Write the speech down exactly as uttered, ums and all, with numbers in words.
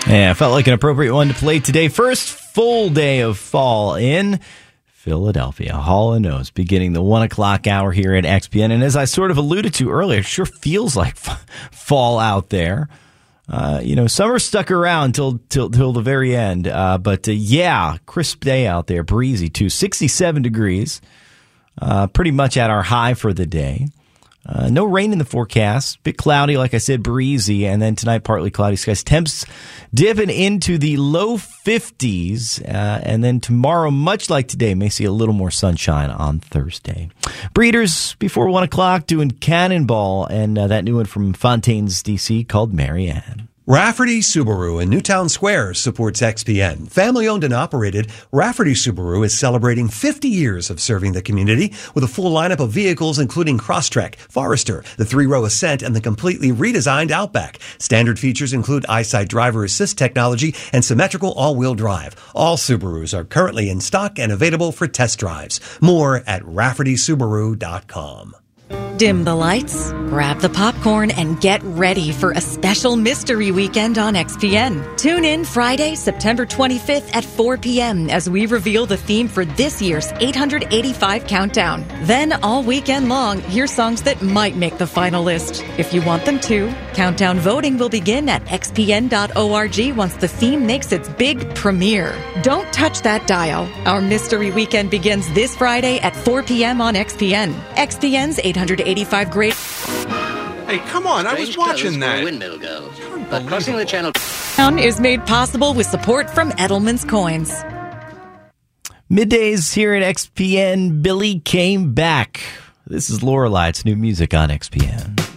Yeah, felt like an appropriate one to play today. First full day of fall in Philadelphia. Hall and Oates beginning the one o'clock hour here at X P N. And as I sort of alluded to earlier, it sure feels like f- fall out there. Uh, you know, summer stuck around till till, till the very end. Uh, but uh, yeah, crisp day out there, breezy too. sixty-seven degrees, uh, pretty much at our high for the day. Uh, no rain in the forecast. Bit cloudy, like I said, breezy. And then tonight, partly cloudy skies. Temps dipping into the low fifties. Uh, and then tomorrow, much like today, may see a little more sunshine on Thursday. Breeders, before one o'clock, doing Cannonball. And uh, that new one from Fontaine's, D C, called Marianne. Rafferty Subaru in Newtown Square supports X P N. Family owned and operated, Rafferty Subaru is celebrating fifty years of serving the community with a full lineup of vehicles including Crosstrek, Forester, the three-row Ascent, and the completely redesigned Outback. Standard features include EyeSight driver assist technology and symmetrical all-wheel drive. All Subarus are currently in stock and available for test drives. More at rafferty subaru dot com. Dim the lights, grab the popcorn, and get ready for a special mystery weekend on X P N. Tune in Friday, September twenty-fifth at four p.m. as we reveal the theme for this year's eight hundred eighty-five Countdown. Then, all weekend long, hear songs that might make the final list. If you want them to, Countdown voting will begin at x p n dot org once the theme makes its big premiere. Don't touch that dial. Our mystery weekend begins this Friday at four p.m. on X P N. X P N's eight hundred eighty-five Great. Hey, come on, I was watching that. Windmill girls. But crossing the channel is made possible with support from Edelman's Coins. Middays here at X P N. Billy came back. This is Lorelei. It's new music on X P N.